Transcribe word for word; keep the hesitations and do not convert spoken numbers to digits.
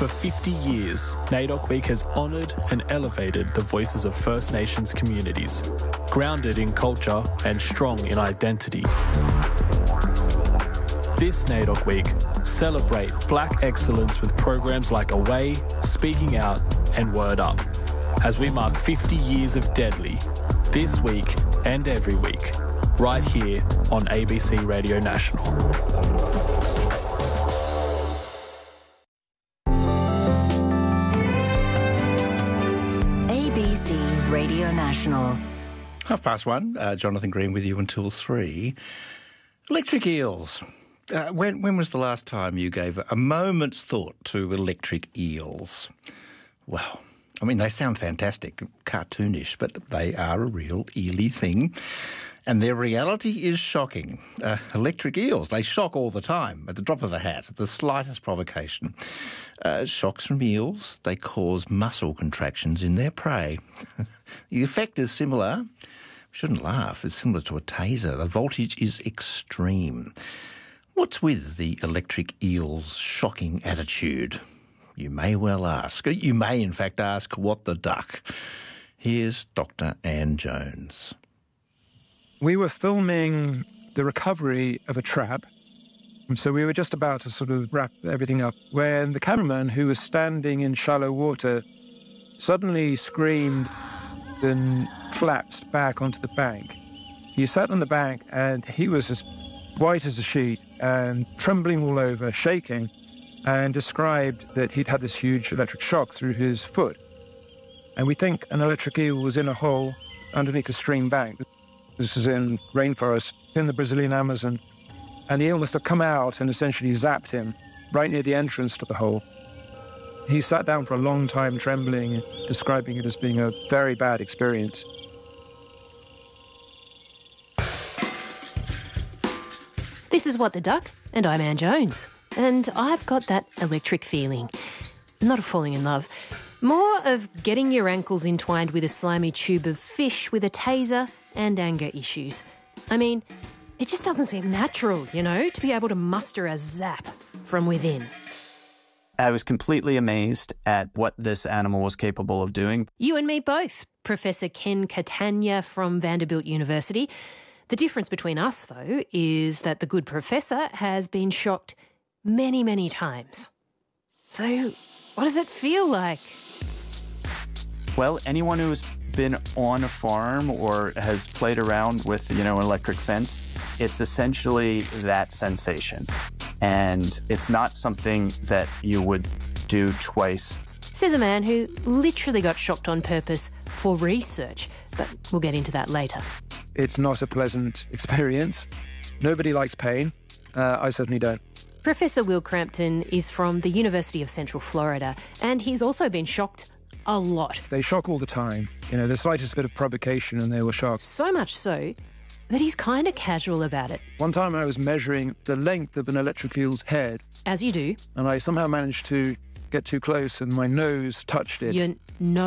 For fifty years, NAIDOC Week has honoured and elevated the voices of First Nations communities, grounded in culture and strong in identity. This NAIDOC Week, celebrate Black excellence with programs like Away, Speaking Out and Word Up, as we mark fifty years of Deadly, this week and every week, right here on A B C Radio National. A B C Radio National. Half past one, uh, Jonathan Green with you until three. Electric eels. Uh, when when was the last time you gave a moment's thought to electric eels? Well, I mean, they sound fantastic, cartoonish, but they are a real eely thing. And their reality is shocking. Uh, electric eels, they shock all the time, at the drop of a hat, at the slightest provocation. Uh, shocks from eels, they cause muscle contractions in their prey. The effect is similar, shouldn't laugh, it's similar to a taser. The voltage is extreme. What's with the electric eel's shocking attitude? You may well ask. You may, in fact, ask, what the duck? Here's Doctor Anne Jones. We were filming the recovery of a trap, and so we were just about to sort of wrap everything up when the cameraman, who was standing in shallow water, suddenly screamed and collapsed back onto the bank. He sat on the bank and he was as white as a sheet and trembling all over, shaking, and described that he'd had this huge electric shock through his foot. And we think an electric eel was in a hole underneath a stream bank. This is in rainforest in the Brazilian Amazon. And the eel must have come out and essentially zapped him right near the entrance to the hole. He sat down for a long time trembling, describing it as being a very bad experience. This is What the Duck, and I'm Anne Jones. And I've got that electric feeling. Not of falling in love. More of getting your ankles entwined with a slimy tube of fish with a taser and anger issues. I mean, it just doesn't seem natural, you know, to be able to muster a zap from within. I was completely amazed at what this animal was capable of doing. You and me both, Professor Ken Catania from Vanderbilt University. The difference between us, though, is that the good professor has been shocked many, many times. So, what does it feel like? Well, anyone who's been on a farm or has played around with, you know, an electric fence, it's essentially that sensation. And it's not something that you would do twice. Says a man who literally got shocked on purpose for research, but we'll get into that later. It's not a pleasant experience. Nobody likes pain. Uh, I certainly don't. Professor Will Crampton is from the University of Central Florida, and he's also been shocked a lot. They shock all the time. You know, the slightest bit of provocation and they were shocked. So much so that he's kind of casual about it. One time I was measuring the length of an electric eel's head. As you do. And I somehow managed to get too close and my nose touched it. Your nose